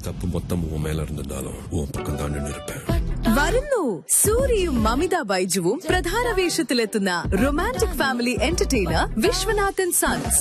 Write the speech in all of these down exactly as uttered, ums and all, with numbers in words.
தப்பு மொத்தம் உன் மேல இருந்திருந்தாலும் உன் பக்கம் தான் நின்று இருப்பேன். വരുന്നു സൂര്യയും മമിത ബൈജുവും പ്രധാന വേഷത്തിലെത്തുന്ന romantic family entertainer Viswanathan sons.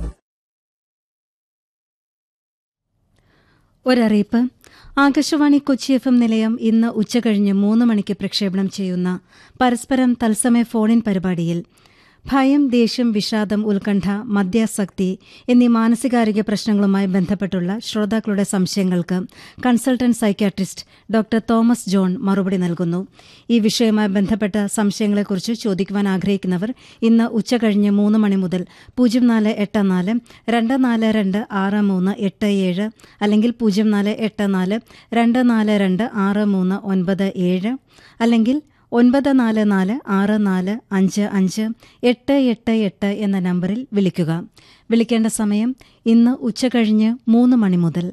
ഒരറിയിപ്പ്. Akashvani Kochi F M നിലയം ഇന്ന് ഉച്ചകഴിഞ്ഞ് മൂന്ന് മണിക്ക് പ്രക്ഷേപണം ചെയ്യുന്ന പരസ്പരം തത്സമയ ഫോണിൻ പരിപാടിയിൽ ഭയം, ദേഷ്യം, വിഷാദം, ഉത്കണ്ഠ, മദ്യാസക്തി എന്നീ മാനസികാരോഗ്യ പ്രശ്നങ്ങളുമായി ബന്ധപ്പെട്ടുള്ള ശ്രോതാക്കളുടെ സംശയങ്ങൾക്ക് consultant psychiatrist doctor Thomas John മറുപടി നൽകുന്നു. ഈ വിഷയവുമായി ബന്ധപ്പെട്ട സംശയങ്ങളെക്കുറിച്ച് ചോദിക്കുവാൻ ആഗ്രഹിക്കുന്നവർ ഇന്ന് ഉച്ചകഴിഞ്ഞ് മൂന്ന് മണി മുതൽ പൂജ്യം നാല് എട്ട് നാല് രണ്ട് നാല് രണ്ട് ആറ് മൂന്ന് എട്ട് ഏഴ് അല്ലെങ്കിൽ പൂജ്യം നാല് എട്ട് നാല് രണ്ട് നാല് രണ്ട് ആറ് മൂന്ന് ഒൻപത് ഏഴ് അല്ലെങ്കിൽ ഒൻപത് നാല് നാല് ആറ് നാല് അഞ്ച് അഞ്ച് എട്ട് എട്ട് എട്ട് എന്ന നമ്പറിൽ വിളിക്കുക. വിളിക്കേണ്ട സമയം ഇന്ന് ഉച്ചകഴിഞ്ഞ് മൂന്ന് മണി മുതൽ.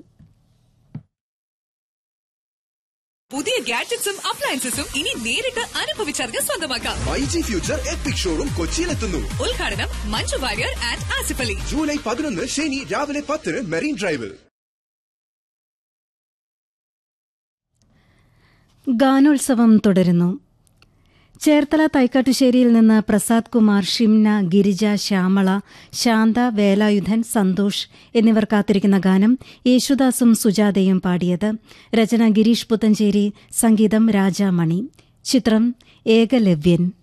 പുതിയ ഗാഡ്ജറ്റ്സും അപ്ലയൻസസും ഇനി നേരിട്ട് അനുഭവിച്ചറിഞ്ഞ് സ്വന്തമാക്കാം. MyG future EPIC showroom കൊച്ചിയിലെത്തുന്നു. ഉദ്ഘാടനം മഞ്ജു വാര്യർ ആൻഡ് ആസിഫ് അലി. ജൂലൈ പതിനൊന്ന് ശനി രാവിലെ പത്തിന് മെറീൻ ഡ്രൈവിൽ. ഗാനോത്സവം തുടരുന്നു. ചേർത്തല തൈക്കാട്ടുശ്ശേരിയിൽ നിന്ന് പ്രസാദ് കുമാർ, ഷിംന, ഗിരിജ, ശ്യാമള, ശാന്ത, വേലായുധൻ, സന്തോഷ് എന്നിവർ കാത്തിരിക്കുന്ന ഗാനം യേശുദാസും സുജാതയും പാടിയത്. രചന ഗിരീഷ് പുത്തഞ്ചേരി, സംഗീതം രാജാമണി. ചിത്രം ഏകലവ്യൻ.